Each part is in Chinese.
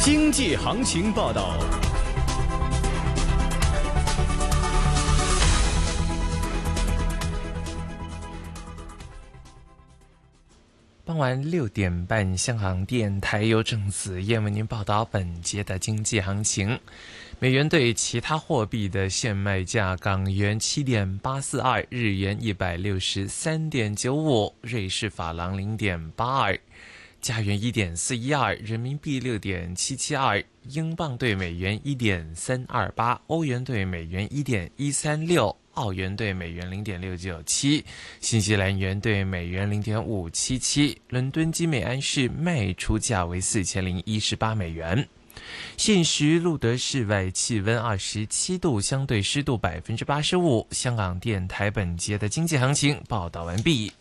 经济行情报道。 傍晚6点半，香港电台由郑子燕为您报道本节的经济行情。美元对其他货币的现卖价：港元7.842，日元163.95，瑞士法郎0.82，加元1.412，人民币6.772，英镑对美元1.328，欧元对美元1.136。澳元对美元0.697，新西兰元对美元0.577，伦敦金每安士卖出价为4018美元。现时录得室外气温27度，相对湿度85%。香港电台本节的经济行情报道完毕。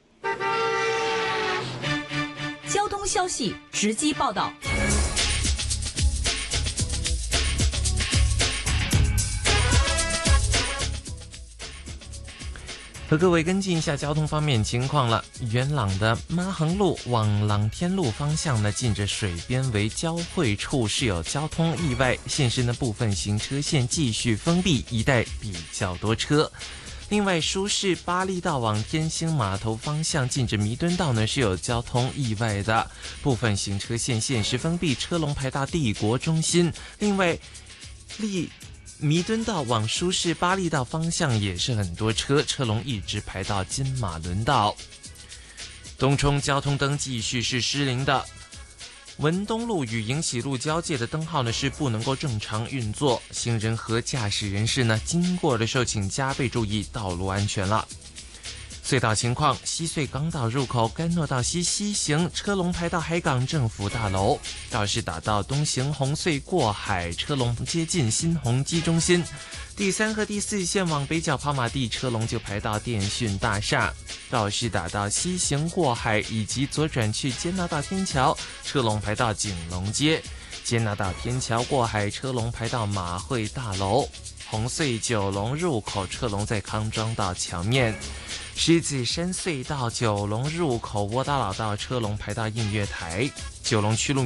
交通消息直击报道。 和各位跟进一下交通方面情况了。元朗的妈横路往朗天路方向呢，近着水边围交汇处是有交通意外，现时呢部分行车线继续封闭，一带比较多车。另外，苏式巴利道往天星码头方向近着弥敦道呢是有交通意外的，部分行车线现时封闭，车龙排到帝国中心。另外，弥敦道往苏式巴利道方向也是很多车，车龙一直排到金马伦道。东冲交通灯继续是失灵的，文东路与迎喜路交界的灯号呢是不能够正常运作，行人和驾驶人士呢经过的时候请加倍注意道路安全了。隧道情况：西隧港岛入口甘诺道西西行，车龙排到海港政府大楼；告士打道东行红隧过海，车龙接近新鸿基中心；第3和第4线往北角跑马地，车龙就排到电讯大厦；告士打道西行过海以及左转去坚拿道天桥，车龙排到景隆街；坚拿道天桥过海，车龙排到马会大楼；红隧九龙入口，车龙在康庄道桥面。狮子山隧道九龙入口窝打老道，车龙排到映月台；九龙区路